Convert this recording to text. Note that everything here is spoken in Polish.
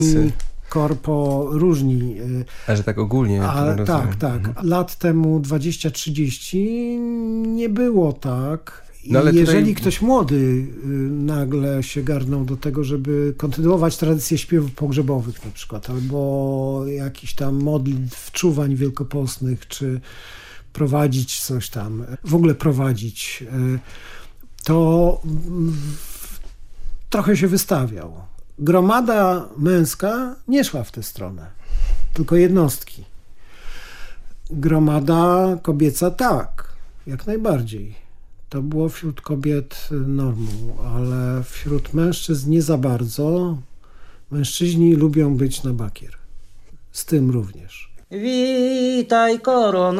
korpo różni. A że tak ogólnie? Tak. Lat temu 20-30 nie było tak. No, ale jeżeli ktoś młody nagle się garnął do tego, żeby kontynuować tradycję śpiewów pogrzebowych na przykład, albo jakichś tam modlitw, czuwań wielkopostnych, czy prowadzić coś tam, w ogóle prowadzić, to trochę się wystawiał. Gromada męska nie szła w tę stronę, tylko jednostki. Gromada kobieca tak, jak najbardziej. To było wśród kobiet normą, ale wśród mężczyzn nie za bardzo. Mężczyźni lubią być na bakier. Z tym również. Witaj, korono.